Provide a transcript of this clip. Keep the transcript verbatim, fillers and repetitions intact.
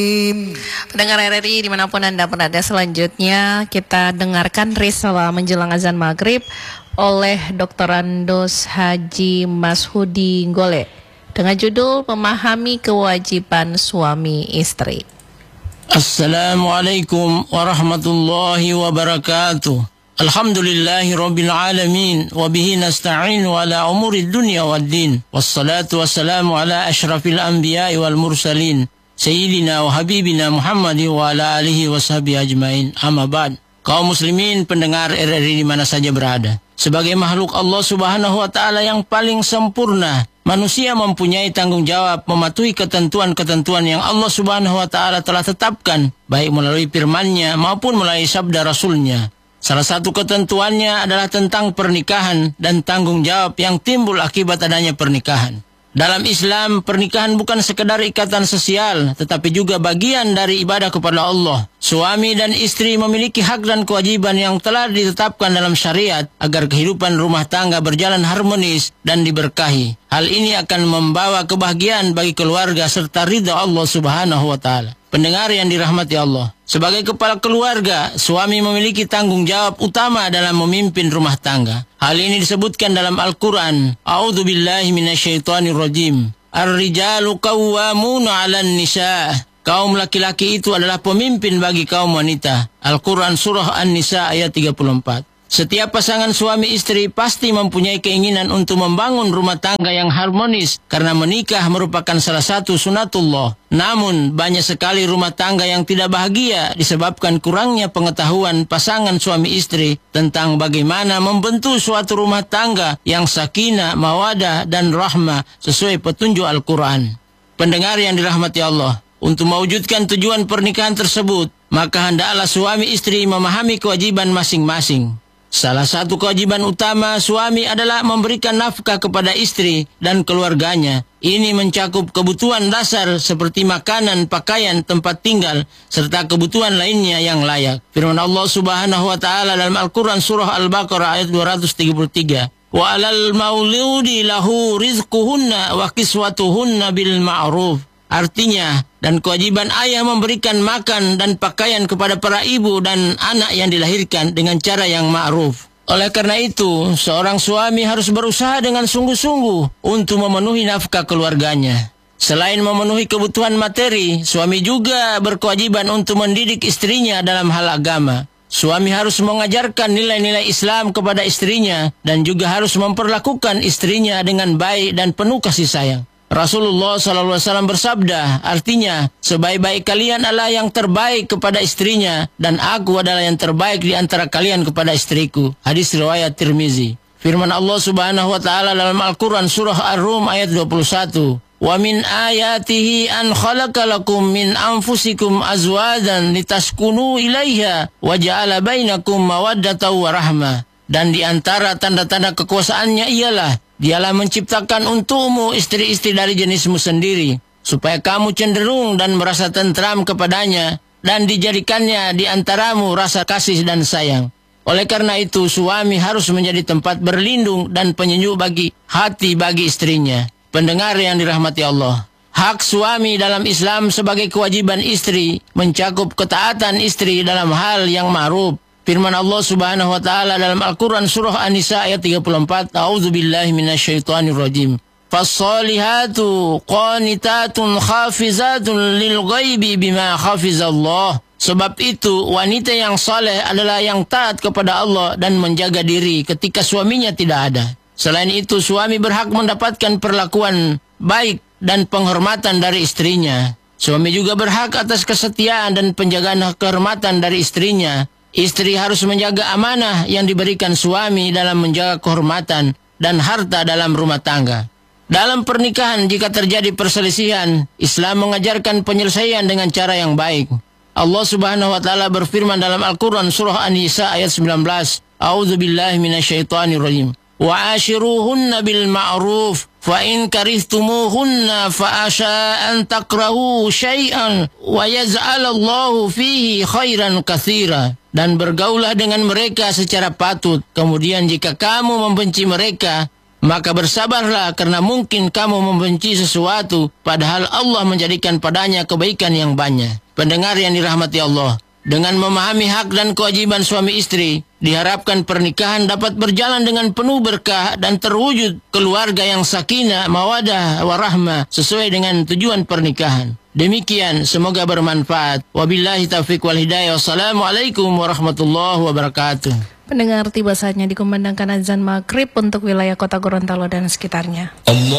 Pendengar R R I dimanapun Anda berada, selanjutnya kita dengarkan risalah menjelang azan maghrib oleh Doktor Andos Haji Mashudi Gole dengan judul Memahami Kewajiban Suami Istri. Assalamualaikum warahmatullahi wabarakatuh. Alhamdulillahi rabbil alamin wa bihi nasta'inu ala umuri dunya waddin. Wassalatu wassalamu ala asyrafil anbiya'i wal mursalin Sayyidina wa Habibina Muhammad wa ala alihi wa sahbihi ajmain. Amma ba'd. Kaum muslimin pendengar R R I di mana saja berada. Sebagai makhluk Allah Subhanahu wa taala yang paling sempurna, manusia mempunyai tanggung jawab mematuhi ketentuan-ketentuan yang Allah Subhanahu wa taala telah tetapkan, baik melalui firman-Nya maupun melalui sabda Rasul-Nya. Salah satu ketentuannya adalah tentang pernikahan dan tanggung jawab yang timbul akibat adanya pernikahan. Dalam Islam, pernikahan bukan sekedar ikatan sosial, tetapi juga bagian dari ibadah kepada Allah. Suami dan istri memiliki hak dan kewajiban yang telah ditetapkan dalam syariat agar kehidupan rumah tangga berjalan harmonis dan diberkahi. Hal ini akan membawa kebahagiaan bagi keluarga serta ridha Allah Subhanahu wa taala. Pendengar yang dirahmati Allah, sebagai kepala keluarga, suami memiliki tanggung jawab utama dalam memimpin rumah tangga. Hal ini disebutkan dalam Al-Quran. A'udzu billahi minasyaitonir rajim. Ar-rijalu qawwamuna 'alan nisa. Kaum laki-laki itu adalah pemimpin bagi kaum wanita. Al-Quran surah An-Nisa ayat tiga puluh empat. Setiap pasangan suami istri pasti mempunyai keinginan untuk membangun rumah tangga yang harmonis karena menikah merupakan salah satu sunatullah. Namun, banyak sekali rumah tangga yang tidak bahagia disebabkan kurangnya pengetahuan pasangan suami istri tentang bagaimana membentuk suatu rumah tangga yang sakinah, mawadah, dan rahmah sesuai petunjuk Al-Quran. Pendengar yang dirahmati Allah, untuk mewujudkan tujuan pernikahan tersebut, maka hendaklah suami istri memahami kewajiban masing-masing. Salah satu kewajiban utama suami adalah memberikan nafkah kepada istri dan keluarganya. Ini mencakup kebutuhan dasar seperti makanan, pakaian, tempat tinggal, serta kebutuhan lainnya yang layak. Firman Allah Subhanahu wa taala dalam Al-Quran surah Al-Baqarah ayat dua ratus tiga puluh tiga. Wa 'alal mauludi lahu rizquhunna wa kiswatuhunna bil ma'ruf. Artinya, dan kewajiban ayah memberikan makan dan pakaian kepada para ibu dan anak yang dilahirkan dengan cara yang ma'ruf. Oleh karena itu, seorang suami harus berusaha dengan sungguh-sungguh untuk memenuhi nafkah keluarganya. Selain memenuhi kebutuhan materi, suami juga berkewajiban untuk mendidik istrinya dalam hal agama. Suami harus mengajarkan nilai-nilai Islam kepada istrinya dan juga harus memperlakukan istrinya dengan baik dan penuh kasih sayang. Rasulullah shallallahu alaihi wasallam bersabda, artinya, sebaik-baik kalian adalah yang terbaik kepada istrinya, dan aku adalah yang terbaik di antara kalian kepada istriku. Hadis riwayat Tirmizi. Firman Allah Subhanahu wa taala dalam Al-Quran surah Ar-Rum ayat dua puluh satu. Wa min ayatihi an khalaqalakum min anfusikum azwajan litaskunu ilaiha wa ja'ala bainakum mawaddatan wa rahmah. Dan di antara tanda-tanda kekuasaannya ialah Dialah menciptakan untukmu istri-istri dari jenismu sendiri, supaya kamu cenderung dan merasa tentram kepadanya, dan dijadikannya di antaramu rasa kasih dan sayang. Oleh karena itu, suami harus menjadi tempat berlindung dan penyejuk bagi hati bagi istrinya. Pendengar yang dirahmati Allah, hak suami dalam Islam sebagai kewajiban istri mencakup ketaatan istri dalam hal yang ma'ruf. Firman Allah Subhanahu wa taala dalam Al-Quran surah An-Nisa ayat tiga puluh empat. A'udzu billahi minasyaitonir rajim. Fas-solihatu qanitatun khafizatun lil ghaibi bima hafizallah. Sebab itu wanita yang saleh adalah yang taat kepada Allah dan menjaga diri ketika suaminya tidak ada. Selain itu, suami berhak mendapatkan perlakuan baik dan penghormatan dari istrinya. Suami juga berhak atas kesetiaan dan penjagaan kehormatan dari istrinya. Istri harus menjaga amanah yang diberikan suami dalam menjaga kehormatan dan harta dalam rumah tangga. Dalam pernikahan, jika terjadi perselisihan, Islam mengajarkan penyelesaian dengan cara yang baik. Allah Subhanahu wa taala berfirman dalam Al-Quran surah An-Nisa ayat sembilan belas. A'udzu billahi minasyaitonir rajim. Wa ashiruhunna bil ma'ruf fa in karihtumuhunna fa asya an takrahu syai'an wa yaj'alallahu fihi khairan katsira. Dan bergaulah dengan mereka secara patut. Kemudian jika kamu membenci mereka, Maka bersabarlah karena mungkin kamu membenci sesuatu padahal Allah menjadikan padanya kebaikan yang banyak. Pendengar yang dirahmati Allah, dengan memahami hak dan kewajiban suami istri, diharapkan pernikahan dapat berjalan dengan penuh berkah dan terwujud keluarga yang sakinah, mawadah, warahmah sesuai dengan tujuan pernikahan. Demikian, semoga bermanfaat. Wabillahi taufiq wal hidayah. Wassalamualaikum warahmatullahi wabarakatuh. Pendengar, tiba saatnya dikumandangkan azan maghrib untuk wilayah kota Gorontalo dan sekitarnya. Allah